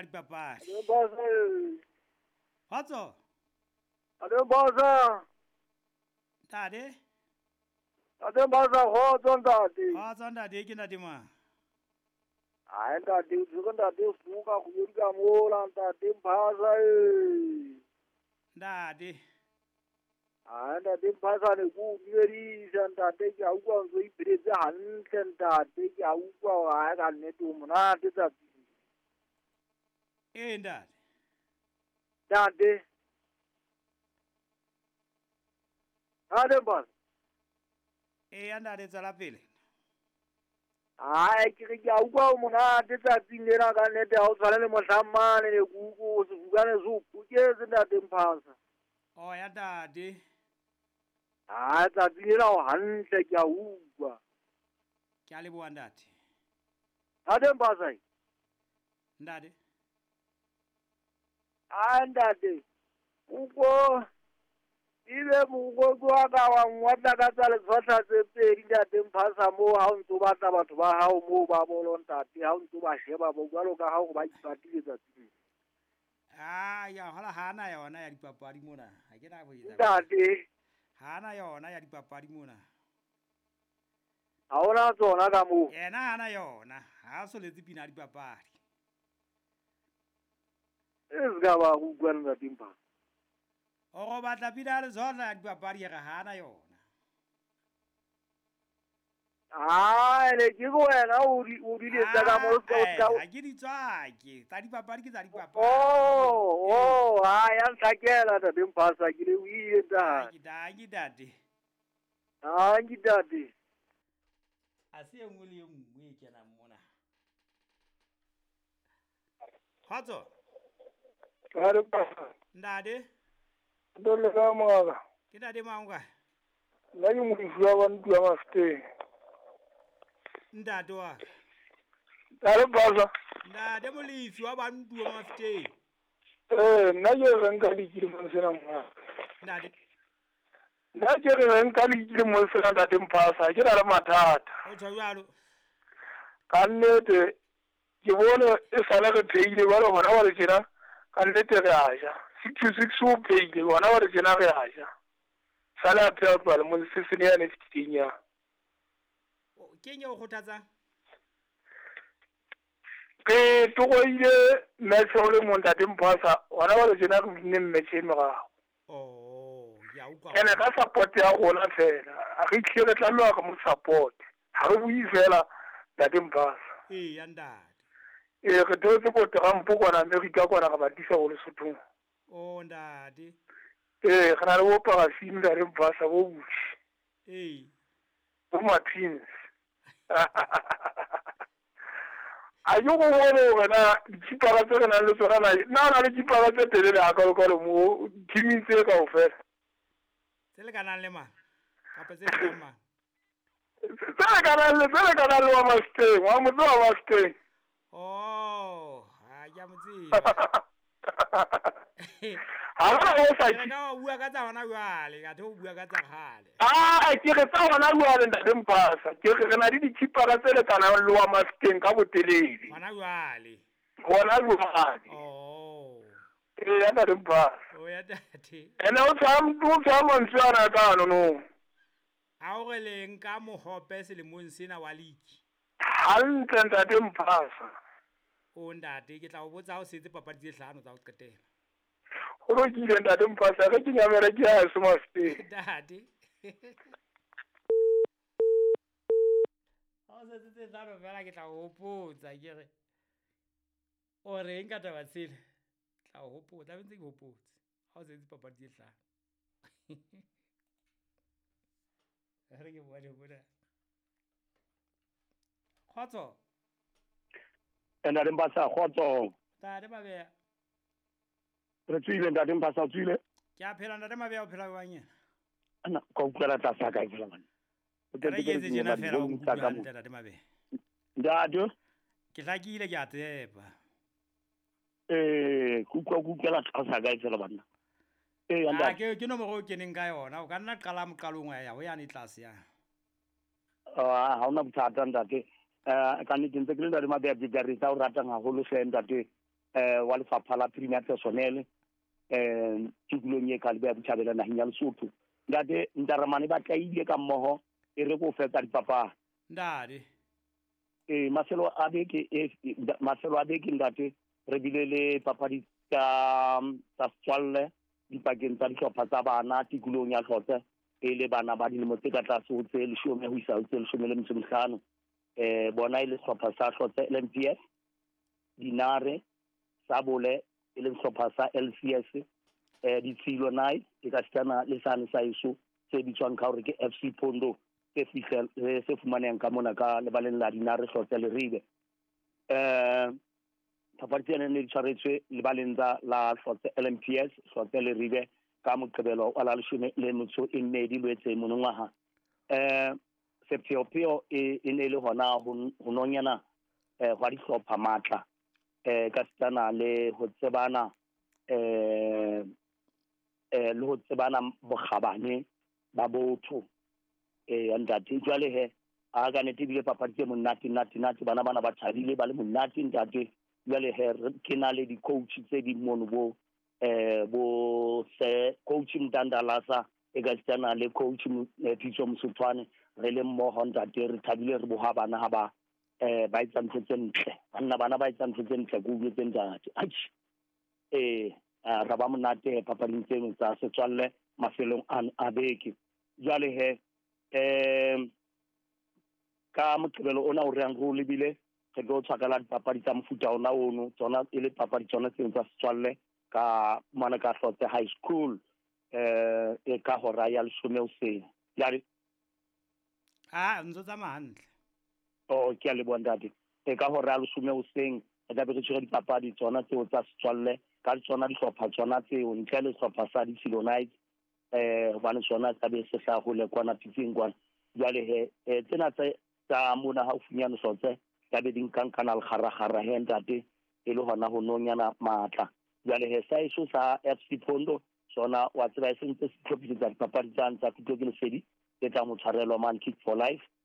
la dipapadi. Kgotso. Ade basa. Ntate. Ade basa kgotso ntate. Kgotso ntate ke ntate mang? Hayi ntate usuke ntate uvuka kuyeka mola ntate mphasa Ntate. Hayi ntate mphasa ne kubuyeisa ntate ke a utlwa ntse ipheletse hantle ntate ke a utlwa hayi ka nnete o monate tsatsi. Ntate. Ntate. Ade basa. Ntate tsala pele. Hayi ke a utlwa o monate tsatsing lena ka nnete ha o tshwana le mohlamane le kuku sefukane se o puketse ntate mphasa. Ya ntate. Hayi tsatsing lena o hantle ke a utlwa. Ke a leboha ntate. Ade mphasa. Ntate. Hayi ntate uko ile muko kwa ka wa ngwatla ka tsa letshwatla tse pedi ntate mphasa mo ha o ntse o batla batho ba hao mo ba bolo ntate ha o ntse ba sheba bo jwalo ka ha o ba ipatile tsatsing. Ya hola hana yona ya dipapadi mona. Ha ke na boitsa. Ntate Hana yona ya dipapadi mona. ha ona tsona ka mo. Yena hana yona. Ha so letse pina dipapadi. Ezga ba go kwa ntate mphasa. O go batla pina le zona ya dipapadi ga hana yona. Hayi le ke go wena o di le tsa ka mo ska. Ha ke di tswake. Tsa dipapadi ke tsa dipapadi. Hayi ya ntlhakela ntate mphasa ke le o ile ntate. Ke date. Hayi ntate. A se engwe le engwe ke na mona. Kgotso. Ade basa. Ntate. Dole ka moga. Ke ntate mang ka? Nna ke modifua wa ntwa Mafuteng. Ntate wa. Ade basa. Ntate Molefi wa bantu wa Mafuteng. Nna ke re nka dikile mo sena mma. Ntate. Nna ke re nka dikile mo sena ntate mphasa ke na le mathata. O tswa jalo. Ka nnete ke bone e sala re theile ba le bona wa re tjena ka nnete re a ja 66 o peile bona wa re tjena re a ja sala a phela tswa le mo se se ne ya ne fitinya. Ke nye o kgothatsa? Ke togoile match o le mo ntate mphasa bona wa re tjena re nne match e morago. Ya utlwa. Ene ka support ya gona fela a re tlhele tlameha go mo support ha re bui fela ntate mphasa. Ya ntate. Re thotse ko Trump kwana America kwana ga batisa go Lesotho. Ntate. Re na le bo Parasini ntate mphasa bo butsi. Bo Martins. A yo go bone gore na dipara tse re nang le tsona na le dipara tse telele a ka le mo teaming tse ka ofela. Se le kanang le mang? Kapa tse fetang mang? Se le kanang le wa Masteng, wa motse wa Masteng. Ya motseba. Ha ba go sa Ke ka bua ka tsa hona jwale, ka tho bua ka tsa gale. Ke re tsa hona jwale ntate mphasa, ke re na le dipara tse le kanang le wa Masteng ka botelele. Hona jwale. Hona jwale. Ya ntate mphasa. Ya tate. Ene o tswa mantswana ka no. Ha o re leng ka mohope selemong sena wa league. Hantle ntate mphasa. Ntate ke tla o botsa o setse papadi tse 5 tsa go qetela. O re ke ile ntate mphasa re ke nyamela ke ya se Masteng. Ntate. Ha o setse tse 5 fela ke tla o hopotsa ke re. O reng ka taba tsela? Tla o hopotsa ntse ke hopotse. Ha o setse papadi tse 5. Re ke bone bona. Kgotso. Ntate Mphasa kgotso. Ntate Mabea. Re tswile ntate Mphasa tswile. Ke a phela ntate Mabea o phela jwang yena? Ana ka utlwela tsa sa ka fela man. O tla ke se jena fela o bua ntate Mabea. Ntate. Ke hlakile ke a tshepa. Ku utlwela tsa sa ka fela bana. Ntate. Ke nomoro o keneng ka yona o ka nna qala moqalong ya ho yana tlase ya. Ha ona bothata ntate. Ka nnete ntse ke le ntate Mabea di garita o rata ngaholo se ntate. wa lefapha la premier personnel tikolong e ka Leboya Botjhabela naheng ya Lesotho ntate Ntaramane ba tlaile ka mmoho e re ko fetsa dipapadi ndade mafelo a beke ntate re bile le papadi tsa setswalle dipakeng tsa dihlopha tsa bana tikolong ya Hlotse e le bana ba dilemo tse ka tlase ho tse 10 ho isa ho tse 15 bona ile sehlopha sa Hlotse LMPS Dinare sa Bole ile sehlopha sa LCS Ditshilo Night e ka tsana le sane sa iso se bitswang ka hore ke FC Phondo se fumaneng ka mona ka lebaleng la Dinare Hlotse le Ribe papadi tsena ne di tshwaretswe lebaleng la Hlotse LMPS Hlotse le Ribe ka Moqebelo wa la 14 lwetse monongwaha sepheopheo e ne le hona ho nonyana hwa dihlopha matla ka tsana le ho tsebana le ho tsebana bokgabane ba botho ntate jwale he a ga ne tibile papadi tse monate bana ba thabile ba le monate ntate jwale he ke na le di coach tse di mono bo se coach Mtandalasa e ka tsana le coach Pitso Msutwane re le mmoho ntate re thabile re boha bana ha ba itsa ntse ntle bana ba itsa ntse ntle go butse ntate ra ba monate papading tseno tsa setswalle mafelong a beke jwale he ka Moqebelo ona o reang go lebile re go tshwakala dipapadi tsa mofuta ona ono tsona e le papadi tsona tseno tsa setswalle ka mana ka Hlotse High School e ka hora ya 10 hoseng yare ntso tsa mahantle ke a le bontate e ka hora ya 10 hoseng da be re tshwere dipapadi tsona tseo tsa setswalle ka tsona dihlopha tsona tseo ntle le sehlopha sa Ditshilo Night bana tsona tsa be se hla go le kwana pitseng kwana jwale he tsena tsa mona haufinyana Hlotse ka be ding kankana le kharagara he ntate e le hona ho nonyana matla jwale he sa iso sa FC Phondo sona wa tseba se ntse se tlhophisa dipapadi tsa thuto ke lesedi e tla mo tshwarelwa man Kick for Life